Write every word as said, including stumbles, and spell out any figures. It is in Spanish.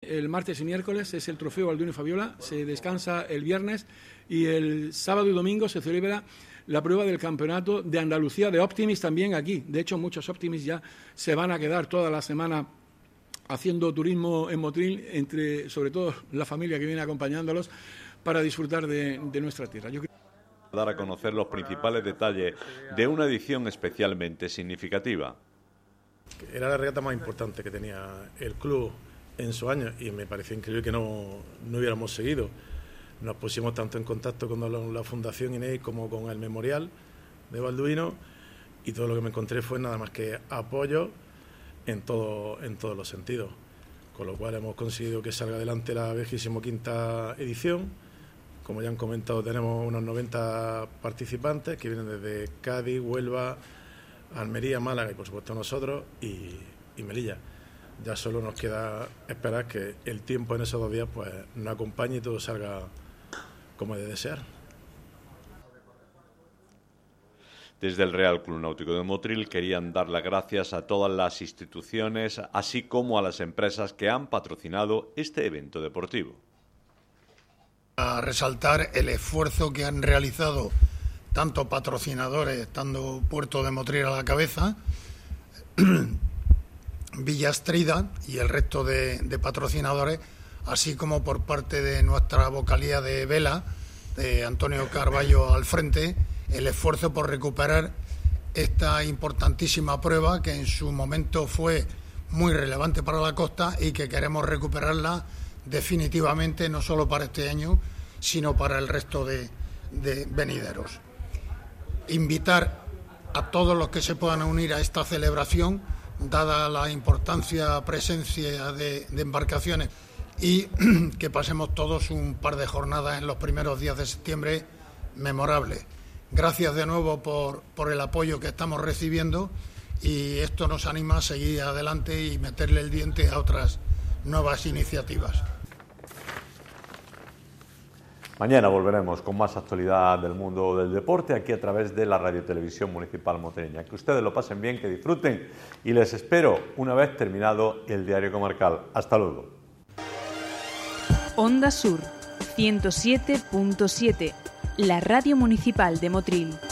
el martes y miércoles es el trofeo Balduino y Fabiola, se descansa el viernes y el sábado y domingo se celebra la prueba del campeonato de Andalucía de Optimis también aquí. De hecho, muchos Optimis ya se van a quedar toda la semana haciendo turismo en Motril, entre sobre todo la familia que viene acompañándolos, para disfrutar de, de nuestra tierra. Yo creo... Dar a conocer los principales detalles de una edición especialmente significativa. Era la regata más importante que tenía el club en su año y me pareció increíble que no, no hubiéramos seguido. Nos pusimos tanto en contacto con la, la Fundación Inés como con el Memorial de Balduino y todo lo que me encontré fue nada más que apoyo en, todo, en todos los sentidos. Con lo cual hemos conseguido que salga adelante la vigésima quinta edición. Como ya han comentado, tenemos unos noventa participantes que vienen desde Cádiz, Huelva, Almería, Málaga y por supuesto nosotros y, y Melilla. Ya solo nos queda esperar que el tiempo en esos dos días pues nos acompañe y todo salga como de desear. Desde el Real Club Náutico de Motril querían dar las gracias a todas las instituciones, así como a las empresas que han patrocinado este evento deportivo. A resaltar el esfuerzo que han realizado tanto patrocinadores, estando Puerto de Motril a la cabeza, Villa Astrida y el resto de, de patrocinadores, así como por parte de nuestra vocalía de vela, de Antonio Carballo al frente, el esfuerzo por recuperar esta importantísima prueba que en su momento fue muy relevante para la costa y que queremos recuperarla definitivamente, no solo para este año, sino para el resto de, de venideros. Invitar a todos los que se puedan unir a esta celebración, dada la importancia presencia de, de embarcaciones, y que pasemos todos un par de jornadas en los primeros días de septiembre memorables. Gracias de nuevo por, por el apoyo que estamos recibiendo y esto nos anima a seguir adelante y meterle el diente a otras nuevas iniciativas. Mañana volveremos con más actualidad del mundo del deporte aquí a través de la Radio Televisión Municipal Motreña. Que ustedes lo pasen bien, que disfruten y les espero una vez terminado el Diario Comarcal. Hasta luego. Onda Sur ciento siete punto siete, la Radio Municipal de Motril.